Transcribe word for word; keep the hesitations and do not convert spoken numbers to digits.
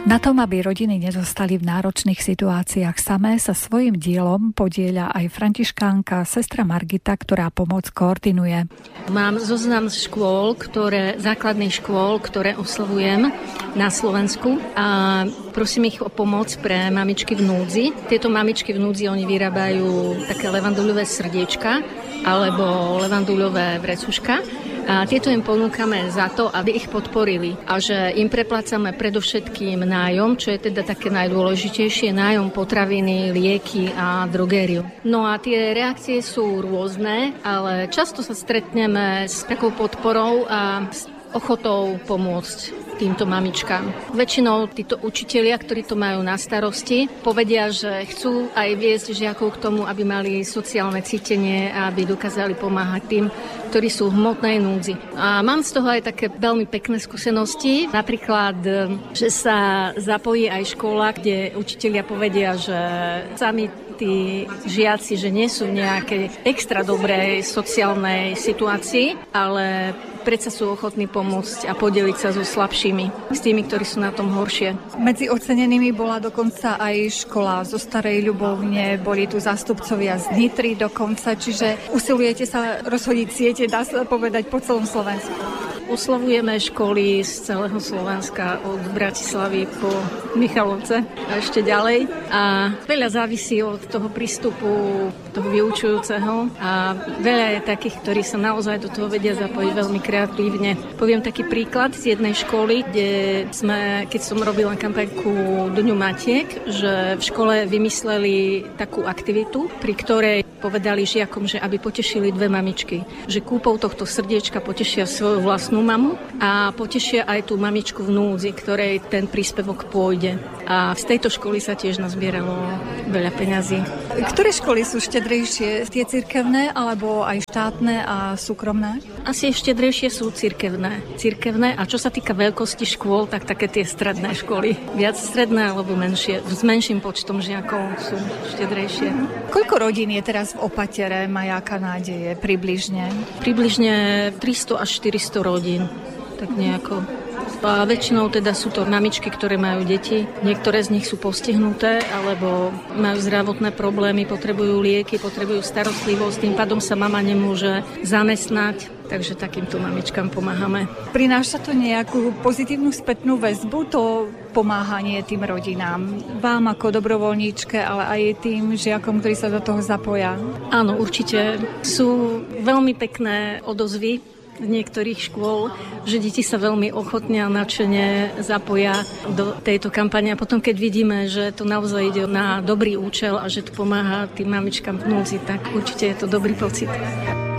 Na tom, aby rodiny nezostali v náročných situáciách samé, sa svojím dielom podieľa aj františkánka sestra Margita, ktorá pomoc koordinuje. Mám zoznam škôl, ktoré, základných škôl, ktoré oslovujem na Slovensku a prosím ich o pomoc pre mamičky v núdzi. Tieto mamičky v núdzi, oni vyrábajú také levanduľové srdiečka alebo levanduľové vrecuška. A tieto im ponúkame za to, aby ich podporili a že im preplácame predovšetkým nájom, čo je teda také najdôležitejšie, nájom, potraviny, lieky a drogériu. No a tie reakcie sú rôzne, ale často sa stretneme s takou podporou a s ochotou pomôcť týmto mamičkám. Väčšinou títo učitelia, ktorí to majú na starosti, povedia, že chcú aj viesť žiakov k tomu, aby mali sociálne cítenie a aby dokázali pomáhať tým, ktorí sú v hmotnej núdzi. A mám z toho aj také veľmi pekné skúsenosti. Napríklad, že sa zapojí aj škola, kde učitelia povedia, že sami tí žiaci, že nie sú v nejakej extra dobrej sociálnej situácii, ale predsa sú ochotní pomôcť a podeliť sa so slabšími, s tými, ktorí sú na tom horšie. Medzi ocenenými bola dokonca aj škola zo Starej Ľubovne, boli tu zástupcovia z Nitry dokonca, čiže usilujete sa rozhodiť siete, dá sa povedať, po celom Slovensku. Oslovujeme školy z celého Slovenska od Bratislavy po Michalovce a ešte ďalej. A veľa závisí od toho prístupu toho vyučujúceho a veľa je takých, ktorí sa naozaj do toho vedia zapojiť veľmi kreatívne. Poviem taký príklad z jednej školy, kde sme, keď som robila kampaňku Dňu matiek, že v škole vymysleli takú aktivitu, pri ktorej povedali žiakom, že aby potešili dve mamičky. Že kúpou tohto srdiečka potešia svoju vlastnú mamu a potešia aj tú mamičku v núdzi, ktorej ten príspevok pôjde. A z tejto školy sa tiež nazbieralo veľa peňazí. Ktoré školy sú štedrejšie? Tie cirkevné alebo aj štátne a súkromné? Asi štedrejšie sú cirkevné. Cirkevné a čo sa týka veľkosti škôl, tak také tie stredné školy. Viac stredné alebo menšie. S menším počtom žiakov sú štedrejšie. Koľko rodín je teraz v Opatere Majáka nádeje približne? Približne tristo až štyristo rodín. Tak nejako. A väčšinou teda sú to mamičky, ktoré majú deti. Niektoré z nich sú postihnuté alebo majú zdravotné problémy, potrebujú lieky, potrebujú starostlivosť. Tým pádom sa mama nemôže zamestnať. Takže takýmto mamičkám pomáhame. Prináša to nejakú pozitívnu spätnú väzbu, to pomáhanie tým rodinám? Vám ako dobrovoľníčke, ale aj tým žiakom, ktorí sa do toho zapoja? Áno, určite. Sú veľmi pekné odozvy z niektorých škôl, že deti sa veľmi ochotne a nadšene zapoja do tejto kampane. A potom, keď vidíme, že to naozaj ide na dobrý účel a že to pomáha tým mamičkám v núdzi, tak určite je to dobrý pocit.